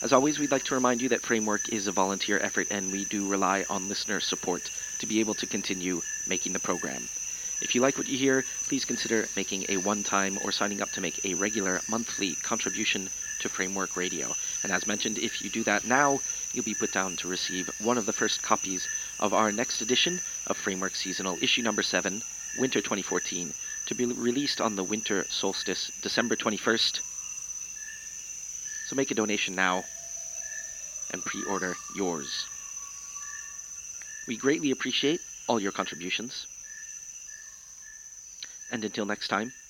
As always, we'd like to remind you that Framework is a volunteer effort and we do rely on listener support to be able to continue making the program. If you like what you hear, please consider making a one-time or signing up to make a regular monthly contribution to Framework Radio. And as mentioned, if you do that now, you'll be put down to receive one of the first copies of our next edition of Framework Seasonal, issue number 7, Winter 2014, to be released on the winter solstice, December 21st. So make a donation now and pre-order yours. We greatly appreciate all your contributions. And until next time,